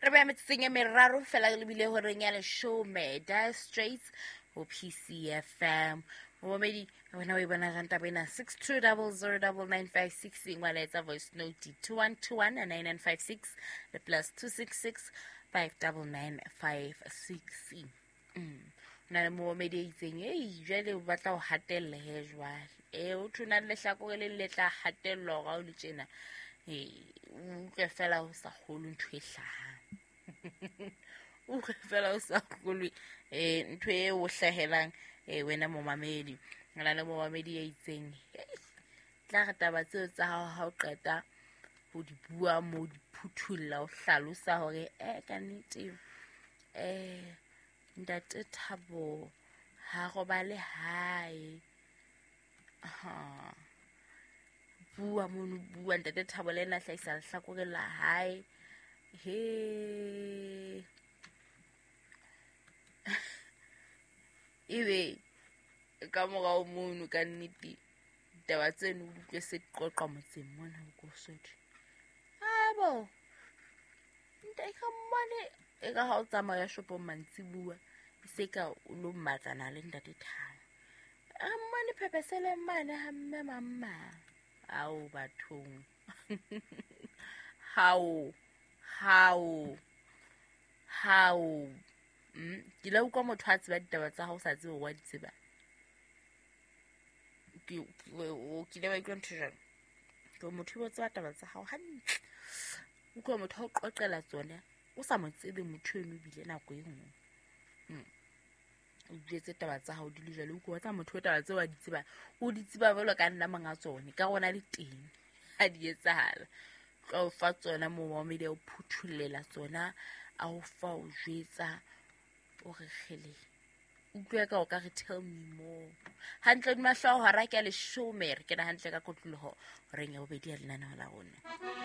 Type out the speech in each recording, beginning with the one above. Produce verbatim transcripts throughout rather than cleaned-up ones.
taba ya metseng e meraro fela le bile ho reng ya le show me Dire Straits ho P C F M Momedi wena we bona ga ntaba ena six two zero zero nine nine five six ngwala etsa voice note two one two one nine nine five six le plus two six six five nine nine five six mm na le Momedi itseng ei jale o batla ho hatella he jwale e o thuna le hlako le le tla hatellwa ga o le tsena e o ke fela o sa kholo ntwe hlaha o ke fela o sa kholo e ntwe o hlahelang e wena momamedi ngala le momamedi ya itseng tla ga taba tseo tsa ha o qeta ho di bua mo di phuthulla o hlalosa hore e ka nnete eh ntate Thabo ha go ba le hae ha bua mo bua ntate Thabo le na hlaisa hlako la hae he ibe ka moga o mono ka nnete taba tseno di ke se qoqa motseng mona go sotho abo ntate ka mmane e ka ha o tsamaya shopo mantsi bua se ka o lo matsana le ntate Thabo a mmane phepesele mmane ha mme mamma ao bathong how how how mm ke la utlwa motho a tseba ditaba tsa hao sa tsebe wa di tseba ke o ke le ba itlwa ntshana ke motho o tseba taba tsa hao hantle o kwa motho o qoqela tsona o sa mo tsebe motho eno bile nako e nngwe mm o ditse taba tsa hao di le jalo o kwa tsa motho o taba tse wa di tseba o di tseba bolo ka nna manga tsone ka gona le teng a di etsahala ka o fa tsona mo momedi o phuthulela tsona a o fa o jetsa o re khele o tloya ka o ka re tell me more hantle di mahlo ho ra ke le shomer ke na hantle ka kotlulo reng ya bobedi ya lenana la rona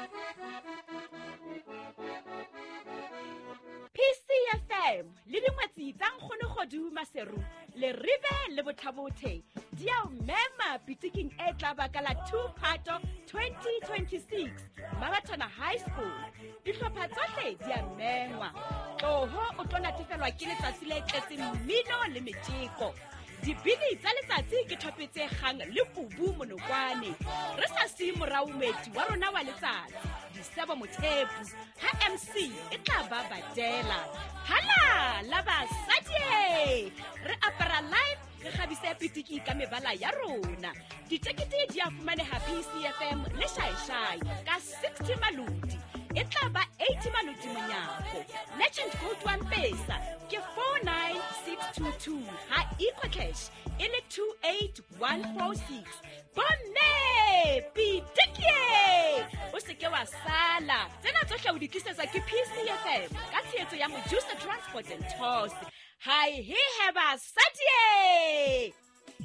P C F M le dingwetsi tsa nkgone godu maseru le ribe le botlhabothe di a mema pitiking e tla ba ka la two phato twenty twenty-six Mabatona High School dihlopha tsohle di a mengwa toho o tlo natefelwa ke letsatsi le tletseng mmino le metjeko dibini tsa letsatsi ke thopetse gang le kubu monokwane re sa se moraumeti wa rona wa letsatsi disebo mothepu ha M C e tla ba badela hala la ba sadie re apara live re khabise pitiki ka mebala ya rona ditekete di a fumaneha P C F M le shaishai ka sixty maludi e tla ba eighty maludi monyako legend code one pesa ke four nine six two two ha eco cash ile two eight one four six bonne pitiki o se ke wa sala tsena tsohle o di tlisetsa ke P C F M ka tshetso ya Mojusa Transport and Tours hi he have a sadie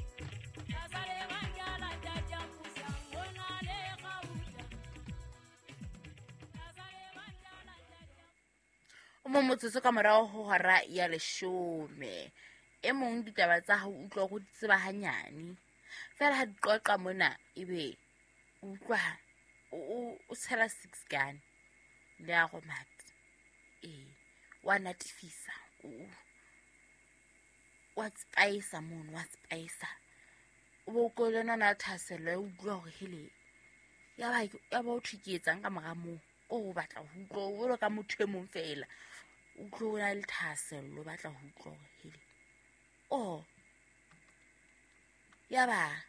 mo motsotso ka morao ho hara ya leshome e mong ditaba tsa ho utlwa go tseba hanyane fela ha diqoqa mona ebe utlwa o o tshela six gun le a go mat e wa natifisa o wa spaisa mono wa spaisa o bo ko lena na thaselo o utlwa go hele ya ba ya ba o thiketsang ka moga mo o batla ho utlwa o lo ka motho e mong fela o tlola le thaselo batla ho utlwa go hele o ya ba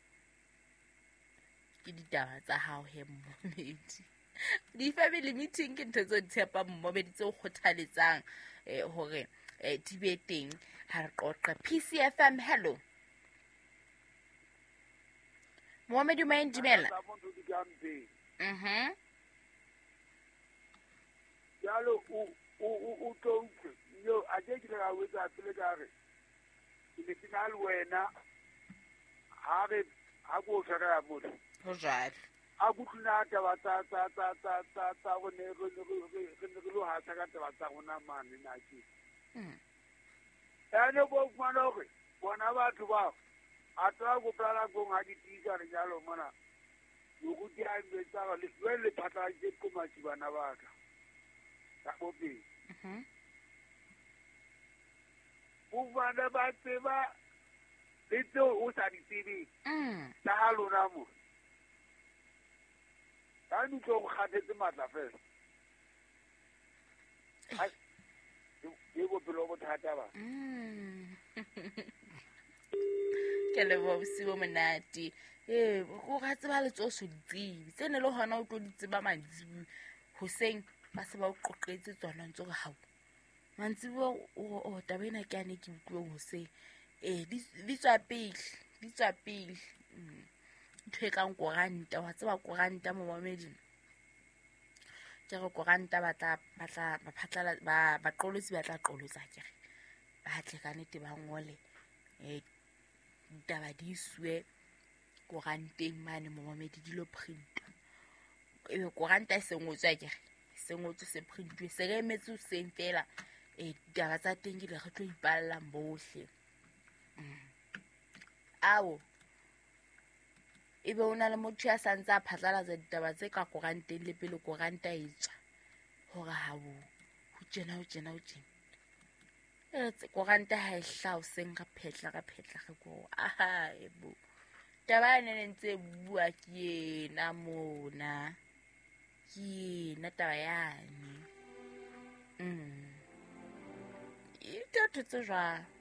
ke ditaba tsa hao he mmomedi di family meeting ke ntse di tshepa mmomedi tse o khothaletsang eh hore eh tibeteng ha re qoqa P C F M hello mmomedi ma indimela mhm yalo u u u to yo aje ke ga wetsa pele ka re ke final wena ha re ha go fera mo ho jalo a butluna taba tsa tsa tsa tsa tsa tsa go ne go ne go ha tsa ka taba tsa gona mane na ke mm ene bo mano re bona batho ba a tla go plana go ga di tisa re jalo mona go di a mbetsa le le phata je ko matsi bana ba ka ka bopedi Mhm. o bana ba tseba le tseo o sa di tsebeng Mm. tsa ha lona mo ka di tlo go kgathetse matla fela Ha- e bophelo bo thata ba Mm. Ke a leboha bosibo monate ee go ga tseba le tso so di tsebe tsene le gona o tlo di tseba mantsibu hoseng ba se ba o qoqetse tsona ntse go hao mantsibu o taba ena ke ane ke utlweng hoseng ee di di tswa pele di tswa pele Mm. ntho e kang koranta wa tseba koranta momameding ke re koranta ba tla ba tla ba phatlala ba ba qolotsi ba tla qolotsa kere ba tle ka nete ba ngole eh taba di iswe koranteng mane momamedi di lo printwa ebe koranta e sengotswa kere sengotswe se printwe se re emetse o seng fela eh taba tsa teng ke le re tlo ipallang bohle Mm. ao ebe o na le motho ya santse a phatlalatsa ditaba tse ka koranteng le pele koranta e tswa hore ha bo ho tjena ho tjena ho tjena e tse koranta ha e hla o seng ka phetla ka phetla re go aha ebo taba ene ne ntse bua ke yena mona ke yena taba yane mm e tlo tse jwang